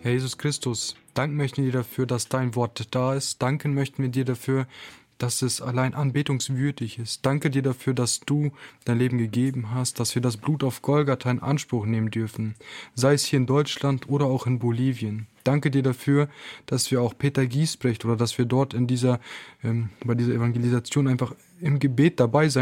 Herr Jesus Christus, danken möchten wir dir dafür, dass dein Wort da ist. Danken möchten wir dir dafür, dass es allein anbetungswürdig ist. Danke dir dafür, dass du dein Leben gegeben hast, dass wir das Blut auf Golgatha in Anspruch nehmen dürfen, sei es hier in Deutschland oder auch in Bolivien. Danke dir dafür, dass wir auch Peter Giesbrecht oder dass wir dort bei dieser Evangelisation einfach im Gebet dabei sein